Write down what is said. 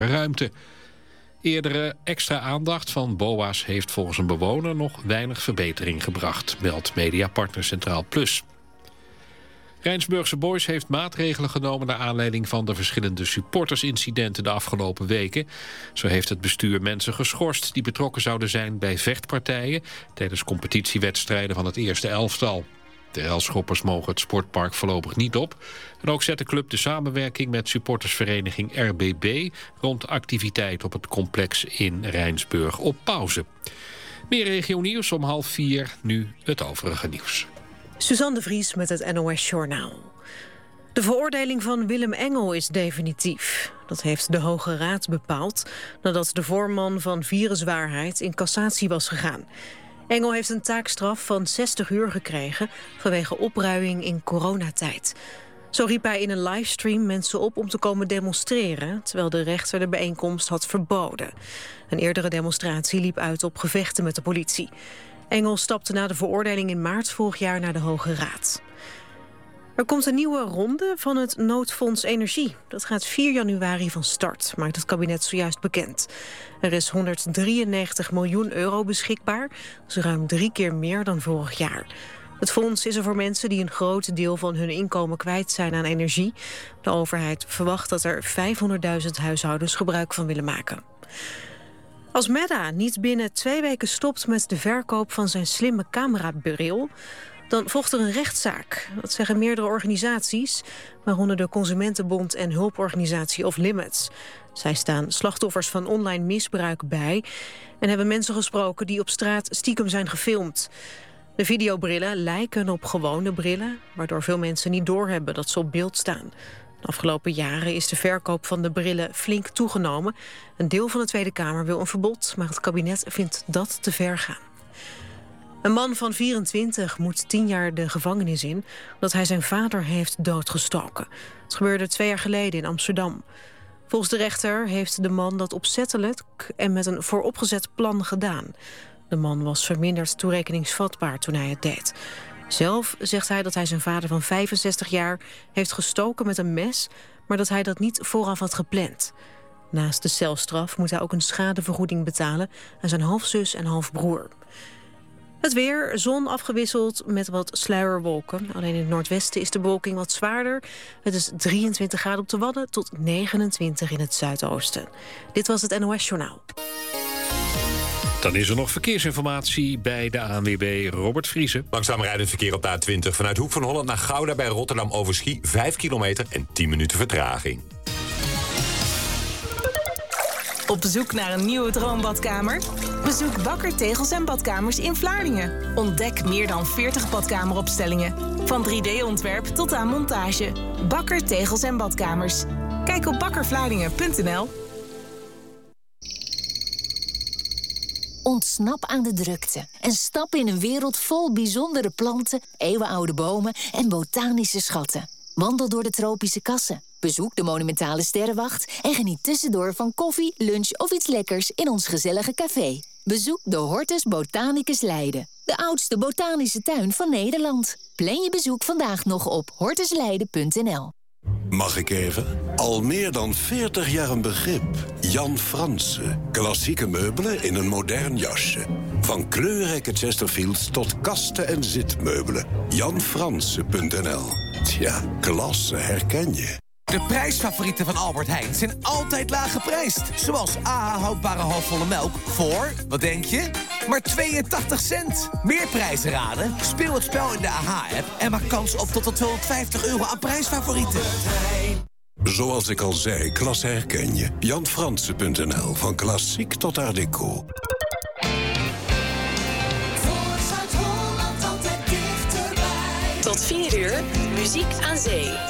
ruimte. Eerdere extra aandacht van BOA's heeft volgens een bewoner nog weinig verbetering gebracht, meldt Mediapartner Centraal Plus. Rijnsburgse Boys heeft maatregelen genomen naar aanleiding van de verschillende supportersincidenten de afgelopen weken. Zo heeft het bestuur mensen geschorst die betrokken zouden zijn bij vechtpartijen tijdens competitiewedstrijden van het eerste elftal. De relschoppers mogen het sportpark voorlopig niet op. En ook zet de club de samenwerking met supportersvereniging RBB rond activiteit op het complex in Rijnsburg op pauze. Meer regionieuws om 3:30, nu het overige nieuws. Suzanne de Vries met het NOS Journaal. De veroordeling van Willem Engel is definitief. Dat heeft de Hoge Raad bepaald nadat de voorman van Viruswaarheid in cassatie was gegaan. Engel heeft een taakstraf van 60 uur gekregen vanwege opruiing in coronatijd. Zo riep hij in een livestream mensen op om te komen demonstreren, terwijl de rechter de bijeenkomst had verboden. Een eerdere demonstratie liep uit op gevechten met de politie. Engel stapte na de veroordeling in maart vorig jaar naar de Hoge Raad. Er komt een nieuwe ronde van het noodfonds Energie. Dat gaat 4 januari van start, maakt het kabinet zojuist bekend. Er is 193 miljoen euro beschikbaar. Dat is ruim 3 keer meer dan vorig jaar. Het fonds is er voor mensen die een groot deel van hun inkomen kwijt zijn aan energie. De overheid verwacht dat er 500.000 huishoudens gebruik van willen maken. Als Meta niet binnen 2 weken stopt met de verkoop van zijn slimme camerabril, dan volgt er een rechtszaak. Dat zeggen meerdere organisaties, waaronder de Consumentenbond en hulporganisatie Off Limits. Zij staan slachtoffers van online misbruik bij en hebben mensen gesproken die op straat stiekem zijn gefilmd. De videobrillen lijken op gewone brillen, waardoor veel mensen niet doorhebben dat ze op beeld staan. De afgelopen jaren is de verkoop van de brillen flink toegenomen. Een deel van de Tweede Kamer wil een verbod, maar het kabinet vindt dat te ver gaan. Een man van 24 moet 10 jaar de gevangenis in omdat hij zijn vader heeft doodgestoken. Het gebeurde 2 jaar geleden in Amsterdam. Volgens de rechter heeft de man dat opzettelijk en met een vooropgezet plan gedaan. De man was verminderd toerekeningsvatbaar toen hij het deed. Zelf zegt hij dat hij zijn vader van 65 jaar heeft gestoken met een mes, maar dat hij dat niet vooraf had gepland. Naast de celstraf moet hij ook een schadevergoeding betalen aan zijn halfzus en halfbroer. Het weer, zon afgewisseld met wat sluierwolken. Alleen in het noordwesten is de bewolking wat zwaarder. Het is 23 graden op de Wadden tot 29 in het zuidoosten. Dit was het NOS Journaal. Dan is er nog verkeersinformatie bij de ANWB Robert Vriesen. Langzaam rijdend verkeer op de A20 vanuit Hoek van Holland naar Gouda bij Rotterdam Overschie. 5 kilometer en 10 minuten vertraging. Op zoek naar een nieuwe droombadkamer? Bezoek Bakker Tegels en Badkamers in Vlaardingen. Ontdek meer dan 40 badkameropstellingen. Van 3D-ontwerp tot aan montage. Bakker Tegels en Badkamers. Kijk op bakkervlaardingen.nl. Ontsnap aan de drukte en stap in een wereld vol bijzondere planten, eeuwenoude bomen en botanische schatten. Wandel door de tropische kassen, bezoek de monumentale sterrenwacht en geniet tussendoor van koffie, lunch of iets lekkers in ons gezellige café. Bezoek de Hortus Botanicus Leiden, de oudste botanische tuin van Nederland. Plan je bezoek vandaag nog op hortusleiden.nl. Mag ik even? Al meer dan 40 jaar een begrip. Jan Fransen. Klassieke meubelen in een modern jasje. Van kleurrijke Chesterfields tot kasten en zitmeubelen. JanFransen.nl. Tja, klasse herken je. De prijsfavorieten van Albert Heijn zijn altijd laag geprijsd. Zoals AH houdbare halfvolle melk voor, wat denk je? Maar 82 cent. Meer prijzen raden? Speel het spel in de AH-app en maak kans op tot €250 aan prijsfavorieten. Zoals ik al zei, klasse herken je. JanFransen.nl. Van klassiek tot art déco. Tot 4 uur, muziek aan zee.